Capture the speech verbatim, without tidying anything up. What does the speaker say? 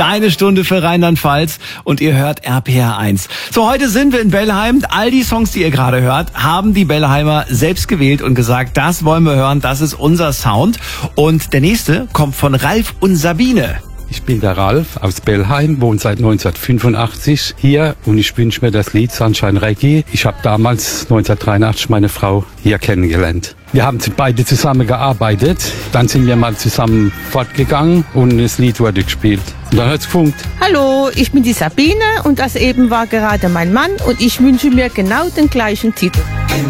Deine Stunde für Rheinland-Pfalz und ihr hört R P R eins. So, heute sind wir in Bellheim. All die Songs, die ihr gerade hört, haben die Bellheimer selbst gewählt und gesagt, das wollen wir hören, das ist unser Sound. Und der nächste kommt von Ralf und Sabine. Ich bin der Ralf aus Bellheim, wohne seit neunzehnhundertfünfundachtzig hier und ich wünsche mir das Lied Sunshine Reggae. Ich habe damals neunzehnhundertdreiundachtzig meine Frau hier kennengelernt. Wir haben beide zusammen gearbeitet, dann sind wir mal zusammen fortgegangen und das Lied wurde gespielt. Und dann hat's gefunkt. Hallo, ich bin die Sabine und das eben war gerade mein Mann und ich wünsche mir genau den gleichen Titel.